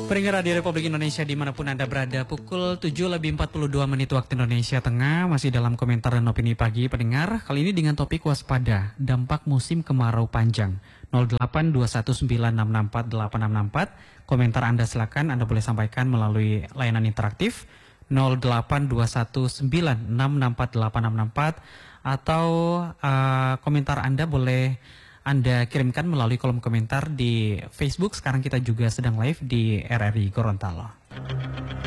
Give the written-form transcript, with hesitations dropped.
Pendengar Radio Republik Indonesia dimanapun Anda berada, pukul 7:42 waktu Indonesia Tengah, masih dalam komentar dan opini pagi pendengar. Kali ini dengan topik waspada, dampak musim kemarau panjang. 082196648664. Komentar Anda silakan, Anda boleh sampaikan melalui layanan interaktif 082196648664 atau komentar Anda boleh Anda kirimkan melalui kolom komentar di Facebook. Sekarang kita juga sedang live di RRI Gorontalo.